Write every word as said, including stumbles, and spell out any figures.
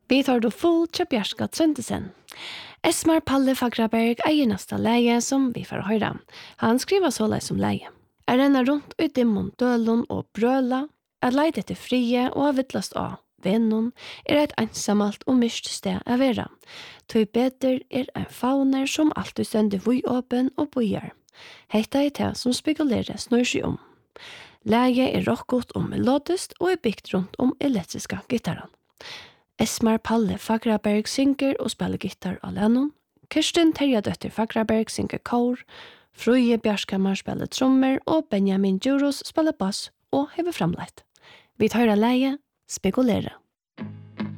Vi tar då full till Bjärska Tröntesen. Esmar Palle Fagraberg eier nästa läge som vi får höra. Han skriver så som läge. Er renner rundt ut i dølen og brøla, er leid etter frie og har vittlast av. Vennen er et ensamalt og myst sted av vera. Tøy beter er en fauner som alltid stender vui åpen og bojar. Hetta er det som spekulerer snør seg om. Læge er rockot og melodist og er byggt rundt om elektriska gitarren. Esmar Palle Fagraberg synger og spiller gitar av Lennon. Kirsten Terjadøtter Fagraberg synger kor. Frøye Bjørskammar spiller trommer og Benjamin Djuros spiller bass og hever framleit. Vi tar av leie, spekulere.